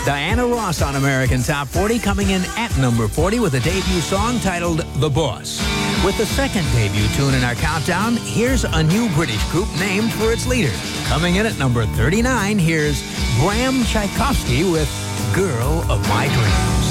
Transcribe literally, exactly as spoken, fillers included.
Diana Ross on American Top forty, coming in at number forty with a debut song titled The Boss. With the second debut tune in our countdown, here's a new British group named for its leader. Coming in at number thirty-nine, here's Bram Tchaikovsky with Girl of My Dreams.